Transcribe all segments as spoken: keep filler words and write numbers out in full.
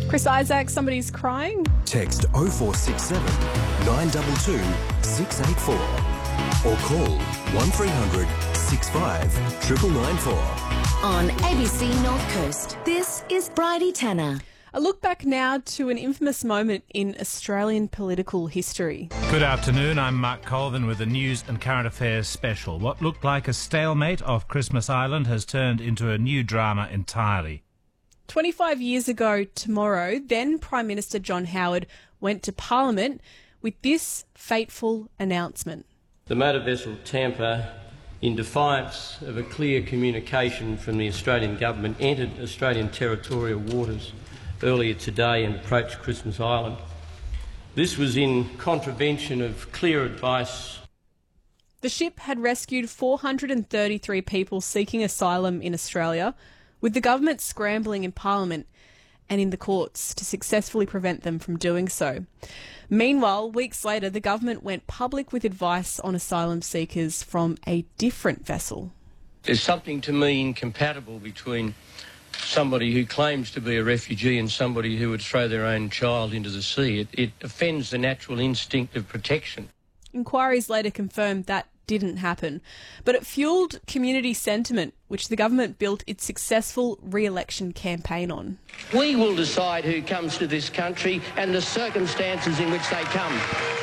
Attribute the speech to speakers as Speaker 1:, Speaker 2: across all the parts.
Speaker 1: Chris Isaac, somebody's crying.
Speaker 2: Text oh four six seven, nine two two, six eight four or call one three hundred, six five, nine nine nine four.
Speaker 3: On A B C North Coast, this is Bridie Tanner.
Speaker 1: A look back now to an infamous moment in Australian political history.
Speaker 4: Good afternoon, I'm Mark Colvin with the News and Current Affairs special. What looked like a stalemate off Christmas Island has turned into a new drama entirely.
Speaker 1: twenty-five years ago tomorrow, then Prime Minister John Howard went to Parliament with this fateful announcement.
Speaker 5: The motor vessel Tampa, in defiance of a clear communication from the Australian government, entered Australian territorial waters earlier today and approached Christmas Island. This was in contravention of clear advice.
Speaker 1: The ship had rescued four hundred thirty-three people seeking asylum in Australia, with the government scrambling in Parliament and in the courts to successfully prevent them from doing so. Meanwhile, weeks later, the government went public with advice on asylum seekers from a different vessel.
Speaker 5: There's something to me incompatible between somebody who claims to be a refugee and somebody who would throw their own child into the sea. It, it offends the natural instinct of protection.
Speaker 1: Inquiries later confirmed that didn't happen, but it fuelled community sentiment, which the government built its successful re-election campaign on.
Speaker 5: We will decide who comes to this country and the circumstances in which they come.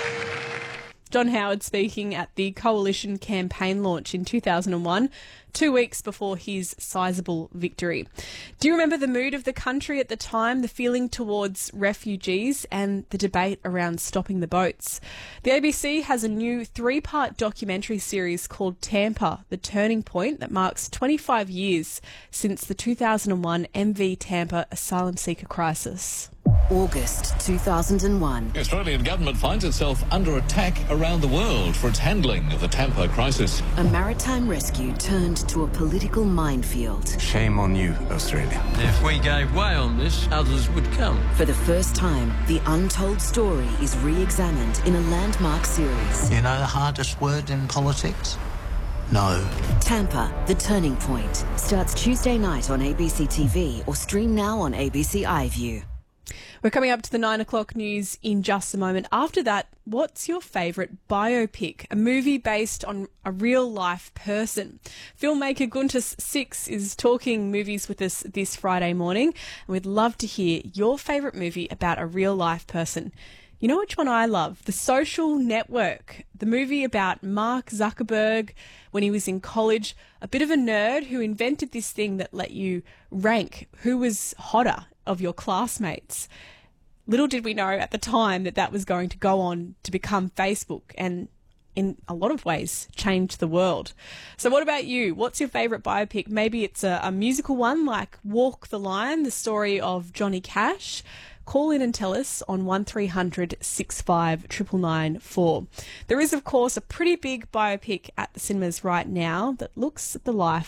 Speaker 1: John Howard speaking at the Coalition campaign launch in two thousand one, two weeks before his sizable victory. Do you remember the mood of the country at the time, the feeling towards refugees and the debate around stopping the boats? The A B C has a new three-part documentary series called Tampa, The Turning Point, that marks twenty-five years since the two thousand one M V Tampa asylum seeker crisis.
Speaker 3: August two thousand one.
Speaker 6: The Australian government finds itself under attack around the world for its handling of the Tampa crisis.
Speaker 3: A maritime rescue turned to a political minefield.
Speaker 2: Shame on you, Australia.
Speaker 5: If we gave way on this, others would come.
Speaker 3: For the first time, the untold story is re-examined in a landmark series.
Speaker 7: You know the hardest word in politics? No.
Speaker 3: Tampa, The Turning Point, starts Tuesday night on A B C T V or stream now on A B C iView.
Speaker 1: We're coming up to the nine o'clock news in just a moment. After that, what's your favourite biopic? A movie based on a real-life person. Filmmaker Gunter Six is talking movies with us this Friday morning, and we'd love to hear your favourite movie about a real-life person. You know which one I love? The Social Network, the movie about Mark Zuckerberg when he was in college, a bit of a nerd who invented this thing that let you rank who was hotter of your classmates. Little did we know at the time that that was going to go on to become Facebook and in a lot of ways change the world. So what about you? What's your favourite biopic? Maybe it's a, a musical one like Walk the Line, the story of Johnny Cash. Call in and tell us on one three hundred, six five, nine nine nine four. There is, of course, a pretty big biopic at the cinemas right now that looks at the life